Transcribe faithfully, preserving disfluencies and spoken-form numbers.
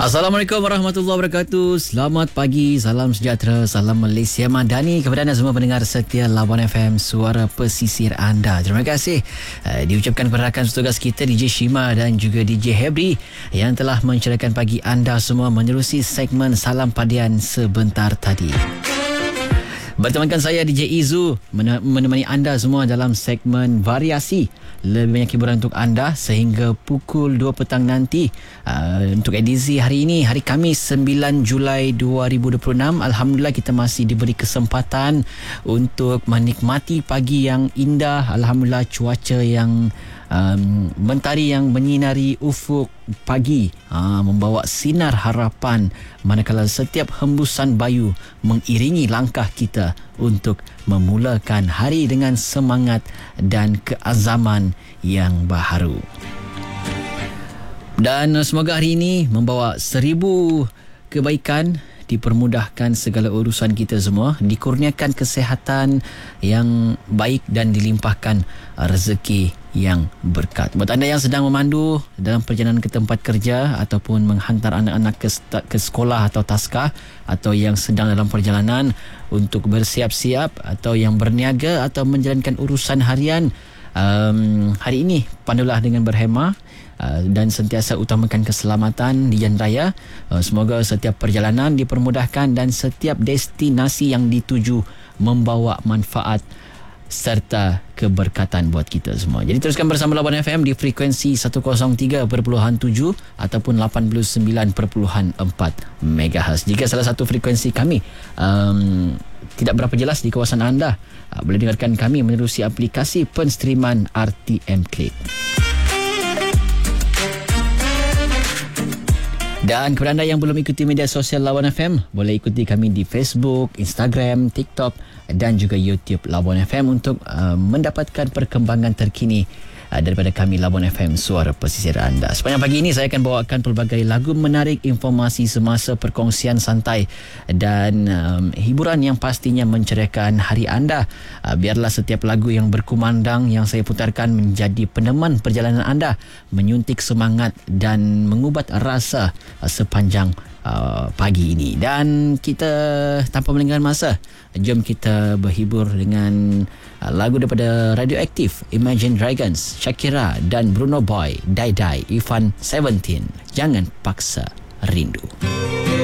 Assalamualaikum warahmatullahi wabarakatuh. Selamat pagi, salam sejahtera, salam Malaysia Madani kepada anda semua pendengar setia Labuan F M, suara pesisir anda. Terima kasih uh, diucapkan kepada rakan setugas kita D J Shima dan juga D J Hebri yang telah mencerahkan pagi anda semua menerusi segmen Salam Padian sebentar tadi. Bertemankan saya D J Izu menemani anda semua dalam segmen variasi. Lebih banyak hiburan untuk anda sehingga pukul dua petang nanti. Uh, untuk edisi hari ini, hari Khamis sembilan Julai dua ribu dua puluh enam, Alhamdulillah kita masih diberi kesempatan untuk menikmati pagi yang indah. Alhamdulillah cuaca yang Um, mentari yang menyinari ufuk pagi uh, membawa sinar harapan, manakala setiap hembusan bayu mengiringi langkah kita untuk memulakan hari dengan semangat dan keazaman yang baharu. Dan semoga hari ini membawa seribu kebaikan, dipermudahkan segala urusan kita semua, dikurniakan kesihatan yang baik dan dilimpahkan rezeki yang berkat. Buat anda yang sedang memandu dalam perjalanan ke tempat kerja ataupun menghantar anak-anak ke, ke sekolah atau taska, atau yang sedang dalam perjalanan untuk bersiap-siap atau yang berniaga atau menjalankan urusan harian, um, hari ini pandulah dengan berhemah uh, dan sentiasa utamakan keselamatan di jalan raya. Uh, semoga setiap perjalanan dipermudahkan dan setiap destinasi yang dituju membawa manfaat serta keberkatan buat kita semua. Jadi teruskan bersama Labuan F M di frekuensi seratus tiga perpuluhan tujuh ataupun lapan puluh sembilan perpuluhan empat megahertz. Jika salah satu frekuensi kami um, tidak berapa jelas di kawasan anda, uh, boleh dengarkan kami menerusi aplikasi penstreaman R T M Click. Dan kepada anda yang belum ikuti media sosial Labuan F M, boleh ikuti kami di Facebook, Instagram, TikTok dan juga YouTube Labuan F M untuk uh, mendapatkan perkembangan terkini uh, daripada kami Labuan F M, suara pesisir anda. Sepanjang pagi ini saya akan bawakan pelbagai lagu menarik, informasi semasa, perkongsian santai dan um, hiburan yang pastinya mencerahkan hari anda. Uh, biarlah setiap lagu yang berkumandang yang saya putarkan menjadi peneman perjalanan anda, menyuntik semangat dan mengubat rasa uh, sepanjang Uh, pagi ini. Dan kita tanpa melengahkan masa, jom kita berhibur dengan uh, lagu daripada Radioaktif, Imagine Dragons, Shakira dan Bruno Boy, Die Die, Ivan Seventeen, Jangan Paksa Rindu.